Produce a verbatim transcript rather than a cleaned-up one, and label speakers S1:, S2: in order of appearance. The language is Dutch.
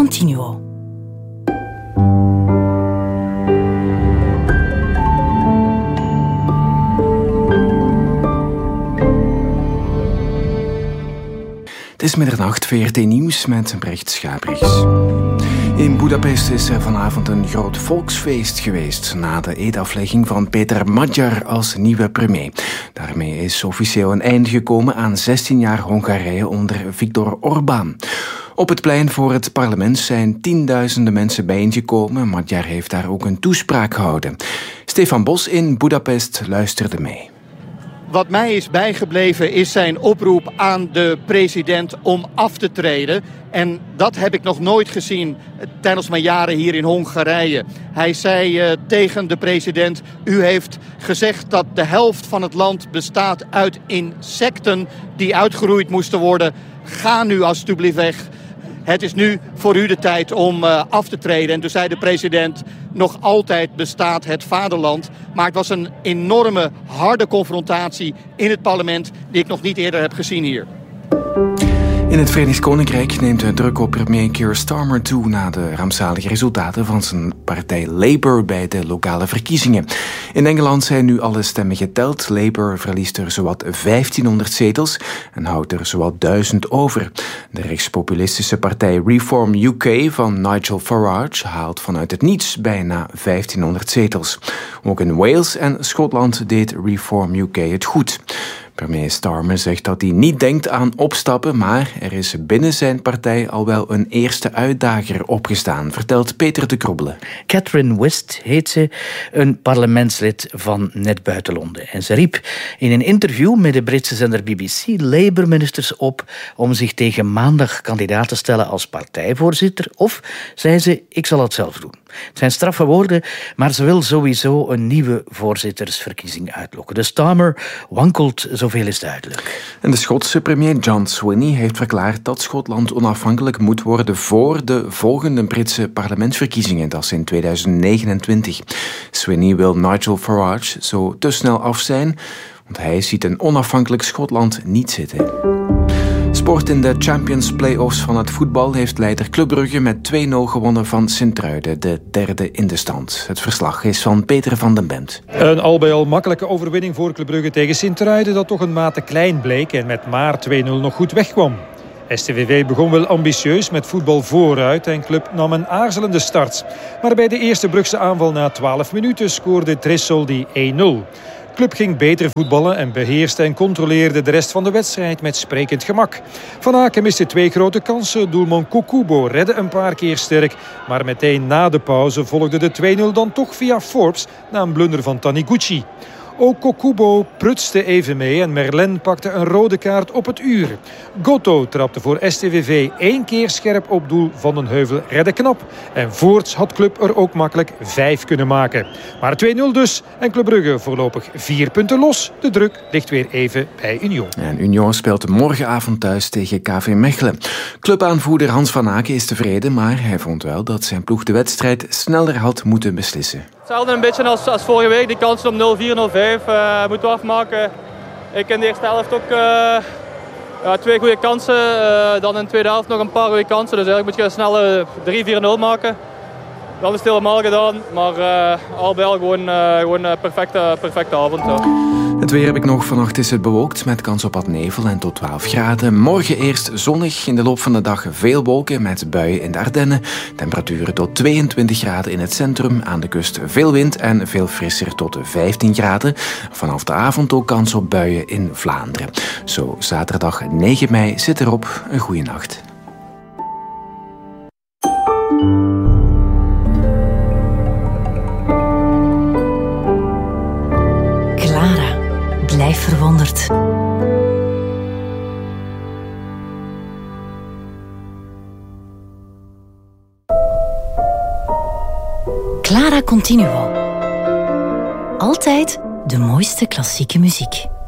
S1: Continuo.
S2: Het is middernacht, V R T Nieuws met Brecht Schabrichs. In Budapest is er vanavond een groot volksfeest geweest na de eedaflegging van Peter Magyar als nieuwe premier. Daarmee is officieel een einde gekomen aan zestien jaar Hongarije onder Viktor Orbán. Op het plein voor het parlement zijn tienduizenden mensen bijeengekomen. Magyar heeft daar ook een toespraak gehouden. Stefan Bos in Budapest luisterde mee.
S3: Wat mij is bijgebleven is zijn oproep aan de president om af te treden. En dat heb ik nog nooit gezien tijdens mijn jaren hier in Hongarije. Hij zei uh, tegen de president: u heeft gezegd dat de helft van het land bestaat uit insecten die uitgeroeid moesten worden. Ga nu alstublieft weg. Het is nu voor u de tijd om uh, af te treden. En toen zei de president: nog altijd bestaat het vaderland. Maar het was een enorme, harde confrontatie in het parlement die ik nog niet eerder heb gezien hier.
S2: In het Verenigd Koninkrijk neemt de druk op premier Keir Starmer toe na de rampzalige resultaten van zijn partij Labour bij de lokale verkiezingen. In Engeland zijn nu alle stemmen geteld. Labour verliest er zowat vijftienhonderd zetels en houdt er zowat duizend over. De rechtspopulistische partij Reform U K van Nigel Farage haalt vanuit het niets bijna vijftienhonderd zetels. Ook in Wales en Schotland deed Reform U K het goed. Premier Starmer zegt dat hij niet denkt aan opstappen, maar er is binnen zijn partij al wel een eerste uitdager opgestaan, vertelt Peter de Krobbelen.
S4: Catherine West heet ze, een parlementslid van net buiten Londen. En ze riep in een interview met de Britse zender B B C Labour-ministers op om zich tegen maandag kandidaat te stellen als partijvoorzitter. Of, zei ze, ik zal het zelf doen. Het zijn straffe woorden, maar ze wil sowieso een nieuwe voorzittersverkiezing uitlokken. De Starmer wankelt, zoveel is duidelijk.
S2: En de Schotse premier John Swinney heeft verklaard dat Schotland onafhankelijk moet worden voor de volgende Britse parlementsverkiezingen, dat is in tweeduizend negenentwintig. Swinney wil Nigel Farage zo te snel af zijn, want hij ziet een onafhankelijk Schotland niet zitten. Sport in de Champions Play-offs van het voetbal heeft leider Club Brugge met twee nul gewonnen van Sint-Truiden, de derde in de stand. Het verslag is van Peter van den Bemt.
S5: Een al bij al makkelijke overwinning voor Club Brugge tegen Sint-Truiden, dat toch een mate klein bleek en met maar twee nul nog goed wegkwam. S T V V begon wel ambitieus met voetbal vooruit en Club nam een aarzelende start. Maar bij de eerste Brugse aanval na twaalf minuten scoorde Tressoldi één nul. Club ging beter voetballen en beheerste en controleerde de rest van de wedstrijd met sprekend gemak. Van Aken miste twee grote kansen. Doelman Kokubo redde een paar keer sterk. Maar meteen na de pauze volgde de twee nul dan toch via Forbes na een blunder van Taniguchi. Ook Kokubo prutste even mee en Merlin pakte een rode kaart op het uur. Goto trapte voor S T V V één keer scherp op doel. Van den Heuvel redde knap. En voorts had Club er ook makkelijk vijf kunnen maken. Maar twee nul dus en Club Brugge voorlopig vier punten los. De druk ligt weer even bij Union.
S2: En Union speelt morgenavond thuis tegen K V Mechelen. Clubaanvoerder Hans van Aken is tevreden, maar hij vond wel dat zijn ploeg de wedstrijd sneller had moeten beslissen.
S6: Hetzelfde een beetje als, als vorige week, die kansen om nul vier nul vijf uh, moeten we afmaken. Ik in de eerste helft ook uh, ja, twee goede kansen, uh, dan in de tweede helft nog een paar goede kansen. Dus eigenlijk moet je snel uh, drie vier nul maken. Dan is het helemaal gedaan, maar uh, al bij al gewoon, uh, gewoon een perfecte, perfecte avond. Ja.
S2: Het weer heb ik nog. Vannacht is het bewolkt met kans op wat nevel en tot twaalf graden. Morgen eerst zonnig, in de loop van de dag veel wolken met buien in de Ardennen. Temperaturen tot tweeëntwintig graden in het centrum, aan de kust veel wind en veel frisser tot vijftien graden. Vanaf de avond ook kans op buien in Vlaanderen. Zo zaterdag negen mei zit erop. Een goeie nacht.
S1: Blijf verwonderd. Clara Continuo. Altijd de mooiste klassieke muziek.